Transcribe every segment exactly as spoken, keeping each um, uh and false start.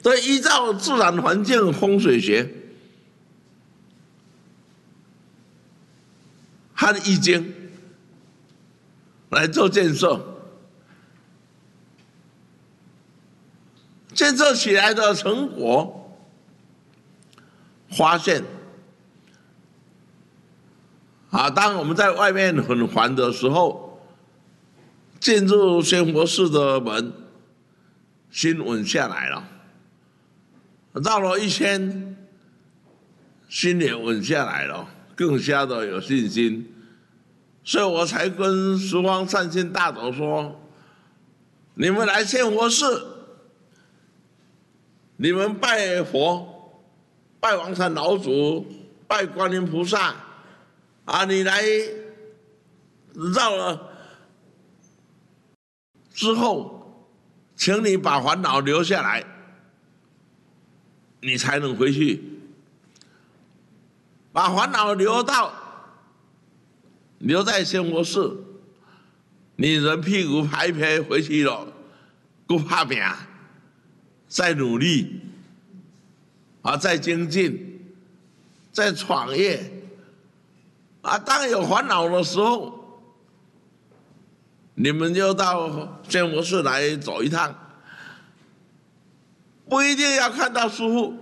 都依照自然环境风水学和易经来做建设。建设起来的成果，发现啊，当我们在外面很烦的时候，进入仙佛寺的门，心稳下来了。绕了一圈，心也稳下来了，更加的有信心。所以我才跟十方善心大德说：你们来仙佛寺，你们拜佛、拜王禅老祖、拜观音菩萨，啊，你来绕了之后，请你把烦恼留下来，你才能回去。把烦恼留到留在仙佛寺，你人屁股拍一拍回去了，不怕拼，再努力，啊，再精进，再创业，啊，当有烦恼的时候，你们就到仙佛寺来走一趟，不一定要看到师父。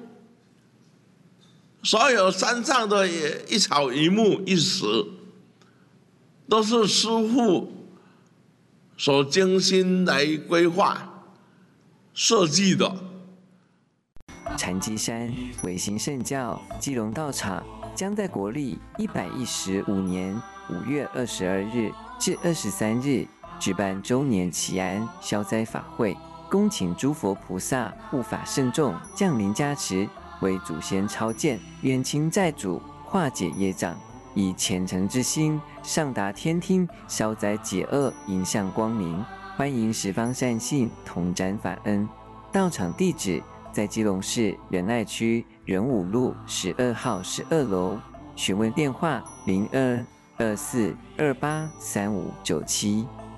所有山上的一草一木一石，都是师父所精心来规划设计的。 禅机山维新圣教基隆道场将在国历一百一十五年五月二十二日至二十三日举办周年祈安消灾法会，恭请诸佛菩萨护法圣众降临加持，为祖先超荐，远亲债主，化解业障，以虔诚之心上达天听，消灾解厄，迎向光明。欢迎十方善信同沾法恩。道场地址在基隆市仁爱区仁武路十二号十二楼，询问电话零二二四二八三五九七。